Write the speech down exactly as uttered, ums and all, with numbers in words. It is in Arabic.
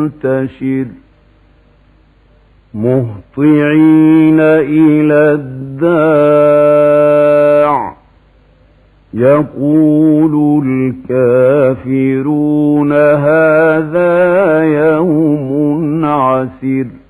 منتشر مهطعين إلى الداع يقول الكافرون هذا يوم عسر